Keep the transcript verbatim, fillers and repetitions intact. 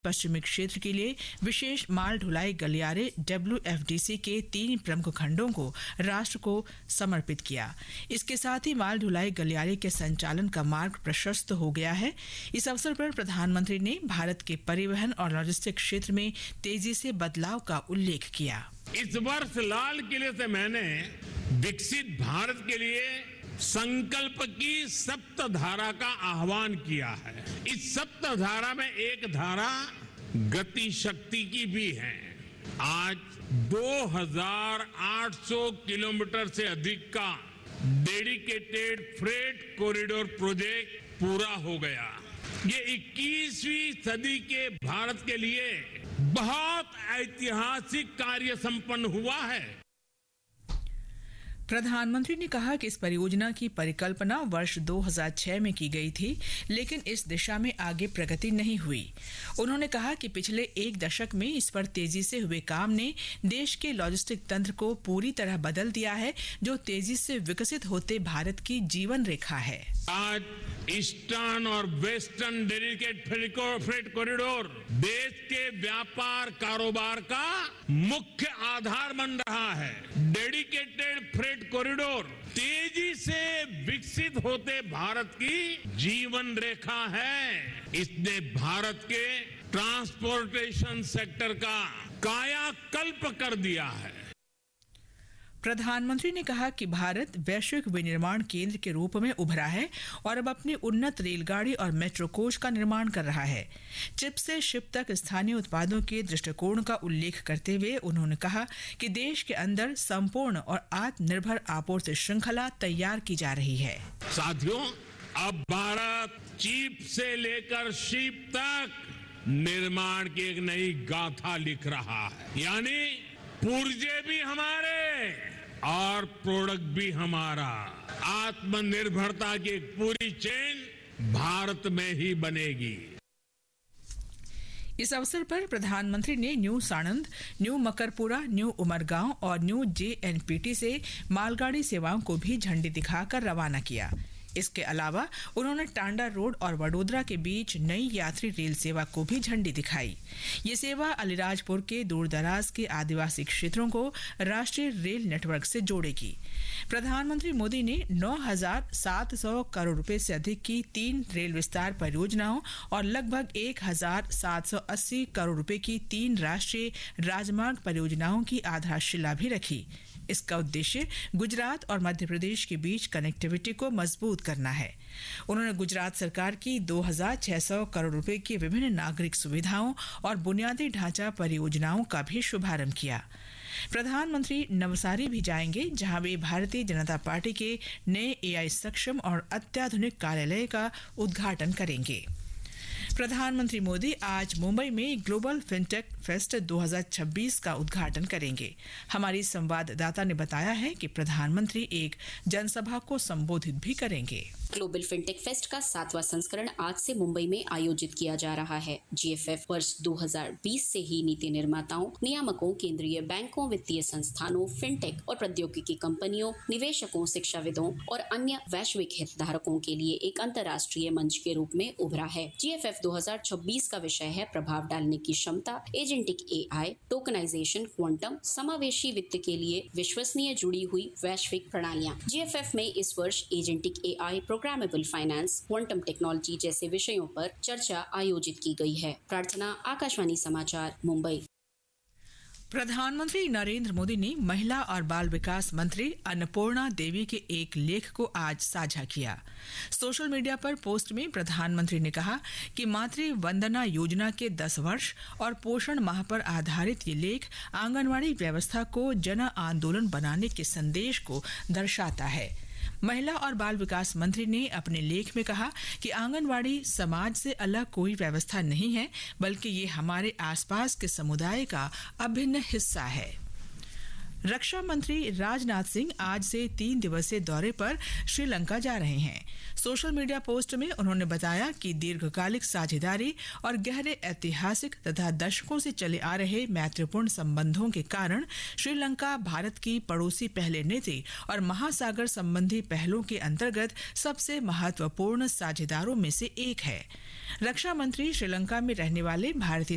पश्चिमी क्षेत्र के लिए विशेष माल ढुलाई गलियारे डब्ल्यू एफ डी सी के तीन प्रमुख खंडों को राष्ट्र को समर्पित किया। इसके साथ ही माल ढुलाई गलियारे के संचालन का मार्ग प्रशस्त हो गया है। इस अवसर पर प्रधानमंत्री ने भारत के परिवहन और लॉजिस्टिक क्षेत्र में तेजी से बदलाव का उल्लेख किया। इस वर्ष लाल किले से मैंने विकसित भारत के लिए संकल्प की सप्तधारा का आह्वान किया है। इस सप्तधारा में एक धारा गति शक्ति की भी है। आज दो हज़ार आठ सौ किलोमीटर से अधिक का डेडिकेटेड फ्रेट कॉरिडोर प्रोजेक्ट पूरा हो गया। ये इक्कीसवीं सदी के भारत के लिए बहुत ऐतिहासिक कार्य संपन्न हुआ है। प्रधानमंत्री ने कहा कि इस परियोजना की परिकल्पना वर्ष दो हज़ार छह में की गई थी, लेकिन इस दिशा में आगे प्रगति नहीं हुई। उन्होंने कहा कि पिछले एक दशक में इस पर तेजी से हुए काम ने देश के लॉजिस्टिक तंत्र को पूरी तरह बदल दिया है, जो तेजी से विकसित होते भारत की जीवन रेखा है। आज ईस्टर्न और वेस्टर्न डेडिकेटेड फ्रेट कॉरिडोर देश के व्यापार कारोबार का मुख्य आधार बन रहा है। डेडिकेटेड फ्रेट कॉरिडोर तेजी से विकसित होते भारत की जीवन रेखा है। इसने भारत के ट्रांसपोर्टेशन सेक्टर का कायाकल्प कर दिया है। प्रधानमंत्री ने कहा कि भारत वैश्विक विनिर्माण केंद्र के रूप में उभरा है और अब अपनी उन्नत रेलगाड़ी और मेट्रो कोच का निर्माण कर रहा है। चिप से शिप तक स्थानीय उत्पादों के दृष्टिकोण का उल्लेख करते हुए उन्होंने कहा कि देश के अंदर संपूर्ण और आत्मनिर्भर आपूर्ति श्रृंखला तैयार की जा रही है। साथियों, अब भारत चिप से लेकर शिप तक निर्माण की एक नई गाथा लिख रहा है। यानी पुर्जे भी हमारे और प्रोडक्ट भी हमारा। आत्मनिर्भरता की एक पूरी चेन भारत में ही बनेगी। इस अवसर पर प्रधानमंत्री ने new Sanand, new Makarpura, new Umargaon और न्यू जे एन पी टी से मालगाड़ी सेवाओं को भी झंडी दिखाकर रवाना किया। इसके अलावा उन्होंने टांडा रोड और वडोदरा के बीच नई यात्री रेल सेवा को भी झंडी दिखाई। ये सेवा अलीराजपुर के दूरदराज के आदिवासी क्षेत्रों को राष्ट्रीय रेल नेटवर्क से जोड़ेगी। प्रधानमंत्री मोदी ने नौ हज़ार सात सौ करोड़ रुपए से अधिक की तीन रेल विस्तार परियोजनाओं और लगभग एक हज़ार सात सौ अस्सी करोड़ रुपए की तीन राष्ट्रीय राजमार्ग परियोजनाओं की आधारशिला भी रखी। इसका उद्देश्य गुजरात और मध्य प्रदेश के बीच कनेक्टिविटी को मजबूत करना है। उन्होंने गुजरात सरकार की दो हज़ार छह सौ करोड़ रुपए की विभिन्न नागरिक सुविधाओं और बुनियादी ढांचा परियोजनाओं का भी शुभारंभ किया। प्रधानमंत्री नवसारी भी जाएंगे, जहां वे भारतीय जनता पार्टी के नए ए आई सक्षम और अत्याधुनिक कार्यालय का उद्घाटन करेंगे। प्रधानमंत्री मोदी आज मुंबई में ग्लोबल फिनटेक फेस्ट दो हज़ार छब्बीस का उद्घाटन करेंगे। हमारी संवाददाता ने बताया है कि प्रधानमंत्री एक जनसभा को संबोधित भी करेंगे। ग्लोबल फिनटेक फेस्ट का सातवां संस्करण आज से मुंबई में आयोजित किया जा रहा है। जी एफ एफ वर्ष दो हज़ार बीस से ही नीति निर्माताओं, नियामकों, केंद्रीय बैंकों, वित्तीय संस्थानों, फिनटेक और प्रौद्योगिकी कंपनियों, निवेशकों, शिक्षाविदों और अन्य वैश्विक हितधारकों के लिए एक अंतर्राष्ट्रीय मंच के रूप में उभरा है। जी एफ एफ दो हज़ार छब्बीस का विषय है प्रभाव डालने की क्षमता, एजेंटिक ए आई, टोकनाइजेशन, क्वांटम, समावेशी वित्त के लिए विश्वसनीय जुड़ी हुई वैश्विक प्रणालियां। जी एफ एफ में इस वर्ष एजेंटिक ए आई, प्रोग्रामेबल फाइनेंस, क्वांटम टेक्नोलॉजी जैसे विषयों पर चर्चा आयोजित की गई है। प्रार्थना, आकाशवाणी समाचार, मुंबई। प्रधानमंत्री नरेंद्र मोदी ने महिला और बाल विकास मंत्री अन्नपूर्णा देवी के एक लेख को आज साझा किया। सोशल मीडिया पर पोस्ट में प्रधानमंत्री ने कहा कि मातृ वंदना योजना के दस वर्ष और पोषण माह पर आधारित ये लेख आंगनवाड़ी व्यवस्था को जन आंदोलन बनाने के संदेश को दर्शाता है। महिला और बाल विकास मंत्री ने अपने लेख में कहा कि आंगनवाड़ी समाज से अलग कोई व्यवस्था नहीं है, बल्कि ये हमारे आसपास के समुदाय का अभिन्न हिस्सा है। रक्षा मंत्री राजनाथ सिंह आज से तीन दिवसीय दौरे पर श्रीलंका जा रहे हैं। सोशल मीडिया पोस्ट में उन्होंने बताया कि दीर्घकालिक साझेदारी और गहरे ऐतिहासिक तथा दशकों से चले आ रहे मैत्रीपूर्ण संबंधों के कारण श्रीलंका भारत की पड़ोसी पहले नीति और महासागर संबंधी पहलों के अंतर्गत सबसे महत्वपूर्ण साझेदारों में से एक है। रक्षा मंत्री श्रीलंका में रहने वाले भारतीय